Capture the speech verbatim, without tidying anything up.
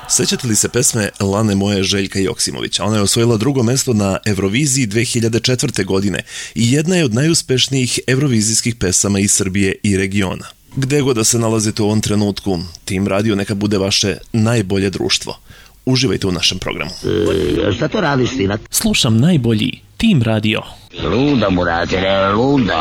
Sećate li se pesme Lane moje Željka Joksimovića? Ona je osvojila drugo mesto na Euroviziji dve hiljade četvrte. godine i jedna je od najuspešnijih eurovizijskih pesama iz Srbije i regiona. Gde god da se nalazite u ovom trenutku, Tim Radio neka bude vaše najbolje društvo. Uživajte u našem programu. E, šta to radiš, Tinak? Slušam najbolji Tim Radio. Luda mu radi, luda.